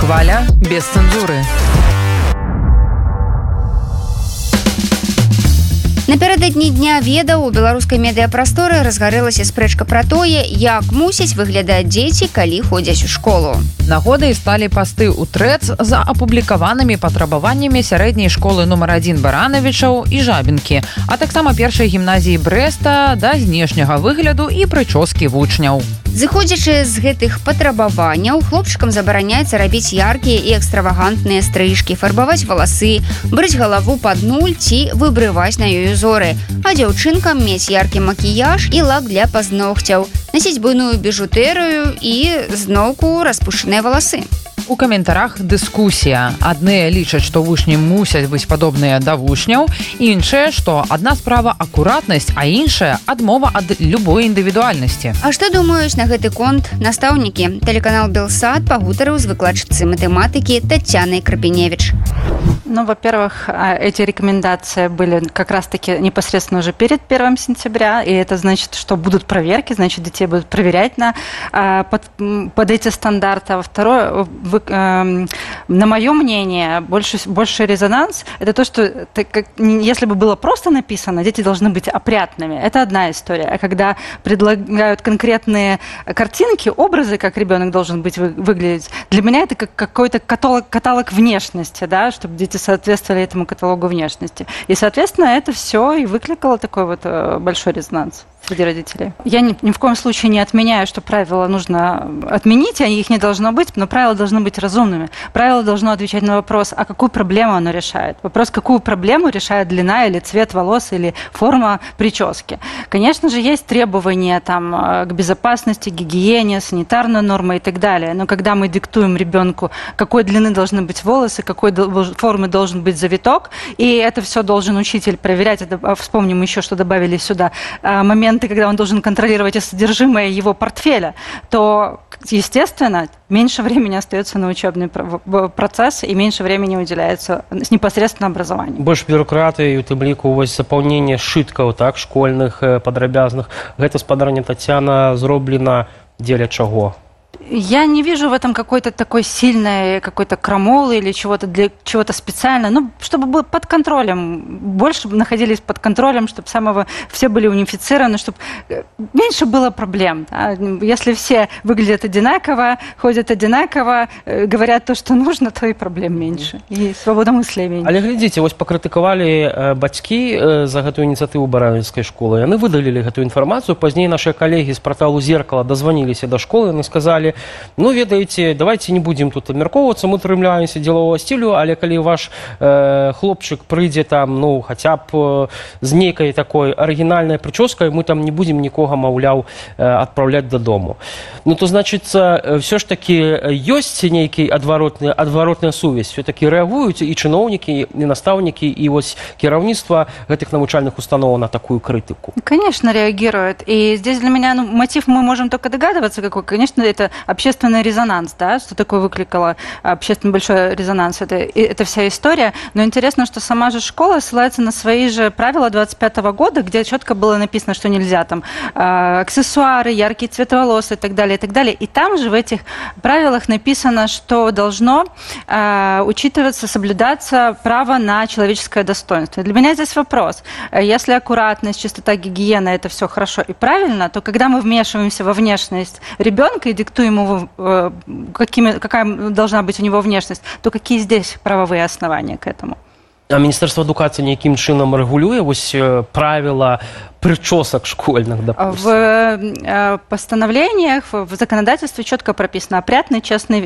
Валя без цэнзуры. Напярэдадні дня ведаў у беларускай медыяпрасторы разгарэлася спрэчка пра тое, як мусяць выглядаць дзеці, калі ходзяць у школу. Нагодай сталі пасты ў Трэц за апублікаванымі патрабаваннямі сярэдняй школы нумар 1 Баранавічаў і Жабінкі, а таксама першай гімназіі Брэста да знешняга выгляду і прычоскі вучняў. Зыходзячы з гэтых патрабаванняў, хлопчыкам забараняецца рабіць яркія і экстравагантныя стрыжкі, фарбаваць валасы, брыць галаву пад нуль ці выбрываць на ёй узоры, а дзяўчынкам мець яркі макіяж і лак для пазногцяў, насіць буйную біжутэрыю і зноўку распушчаныя валасы. У каментарах дыскусія. Адныя лічаць, што вучні мусяць быць падобныя да вучняў, іншыя, што адна справа акуратнасць, а іншая адмова ад любой індывідуальнасці. А што думаюць на гэты конт настаўнікі? Тэлеканал Белсат пагутарыў з выкладчыцай матэматыкі Татьяной Крапиневич. Ну, во-первых, эти рекомендации были как раз-таки непосредственно уже перед 1 сентября, и это значит, что будут проверки, значит, детей будут проверять под эти стандарты. А во-второе, на мое мнение, больший резонанс – это то, что если бы было просто написано, дети должны быть опрятными. Это одна история. А когда предлагают конкретные картинки, образы, как ребенок должен быть выглядеть, для меня это как какой-то каталог внешности, да, чтобы дети соответствовали этому каталогу внешности. И, соответственно, это все и выкликало такой вот большой резонанс среди родителей. Я ни в коем случае не отменяю, что правила нужно отменить, а их не должно быть, но правила должны быть разумными. Правило должно отвечать на вопрос, а какую проблему оно решает. Вопрос, какую проблему решает длина или цвет волос, или форма прически. Конечно же, есть требования там, к безопасности, гигиене, санитарной нормы и так далее. Но когда мы диктуем ребенку, какой длины должны быть волосы, какой формы должен быть завиток, и это все должен учитель проверять, вспомним еще, что добавили сюда, моменты, когда он должен контролировать и содержимое его портфеля, то, естественно, меньше времени остается на учебный процесс и меньше времени уделяется непосредственно образованию. Больше бюрократии, у тым ліку вось запаўненне шыткаў, так, школьных, падрабязных. Гэта, спадарня Тацяна, зроблена дзеля чаго? Я не вижу в этом какой-то такой сильной какой-то крамолы или чего-то для чего-то специально. Ну, чтобы было под контролем, больше находились под контролем, чтобы все были унифицированы, чтобы меньше было проблем. Да? Если все выглядят одинаково, ходят одинаково, говорят то, что нужно, то и проблем меньше. И свободомыслия меньше. Але глядзіце, вось пакрытыкавалі бацькі за гэтую ініцыятыву Баранавіцкай школы. Яны выдалілі гэтую інфармацыю. Пазней наши коллеги з порталу «Зеркало» дозвонились до школы, яны сказали: ну, ведаеце, давайте не будем тут абмяркоўвацца, мы трымляемся дзеловага стилю, але калі ваш хлопчык прыйдзе там, ну, хотя б з нейкай такой арыгінальнай прычоскай, мы там не будем нікога, маўляў, адпраўляць дадому. Ну, то, значит, все ж таки ёсць нейкі адваротная сувязь, все-таки рэагуюць і чыноўнікі, і настаўнікі, і вось кіраўніцтва гэтых навучальных установаў на такую крытыку. Конечно, реагируют. И здесь для меня, мотив мы можем только догадываться, какой. Конечно, это общественный резонанс, да, что такое выкликало общественный большой резонанс, это вся история. Но интересно, что сама же школа ссылается на свои же правила 25-го года, где четко было написано, что нельзя там аксессуары, яркий цвет волос и так далее, и так далее. И там же в этих правилах написано, что должно учитываться, соблюдаться право на человеческое достоинство. Для меня здесь вопрос. Если аккуратность, чистота, гигиена, это все хорошо и правильно, то когда мы вмешиваемся во внешность ребенка и диктуем ему, какая должна быть у него внешность, то какие здесь правовые основания к этому? А Міністерство адукації яким чином регулює ось правила причесок школьных, допустим? В постановлениях, в законодательстве четко прописано опрятный,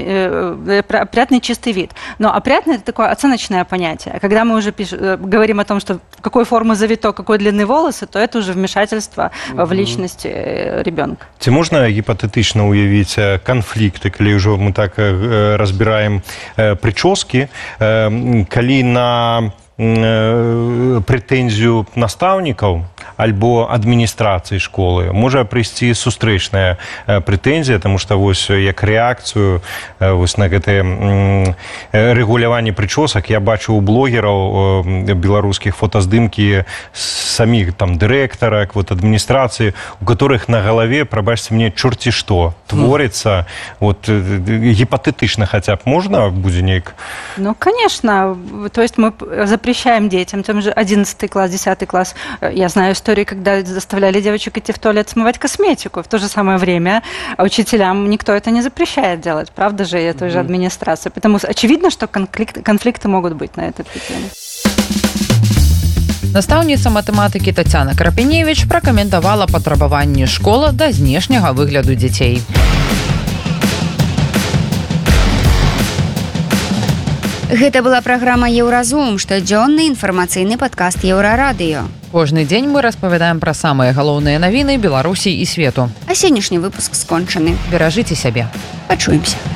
чистый вид. Но опрятный – это такое оценочное понятие. Когда мы уже говорим о том, что какой формы завиток, какой длины волосы, то это уже вмешательство в личность ребенка. Ці можна гіпотетично уявити конфлікти, коли вже ми так розбираємо прически, коли на прэтэнзію настаўнікаў альбо адміністрацыі школы, можа прыйсці сустрэчная прэтэнзія, таму што вось як рэакцыю вось на гэтае рэгуляванне прычосак я бачу у блогераў беларускіх фотаздымкі саміх там дырэктарак, вот адміністрацыі, у которых на галаве, прабачце мне, чорці што творится, вот гипотетично хотя бы можно будет нейк? Ну, конечно. То есть мы запрещаем детям, тем же 11 класс, 10 класс. Я знаю истории, когда заставляли девочек идти в туалет смывать косметику. В то же самое время учителям никто это не запрещает делать, правда же, и той же администрации. Потому что очевидно, что конфликты могут быть на эту тему. Настаўніца матэматыкі Тацяна Крапеневіч пракаментавала патрабаванні школы да знешняга выгляду дзяцей. Гэта была праграма «Еўразум», штодзённы інфармацыйны падкаст Еўрарадыё. Кожны дзень мы распавядаем пра самыя галоўныя навіны Беларусі і свету. А сённяшні выпуск скончаны. Беражыце сябе. Пачуемся.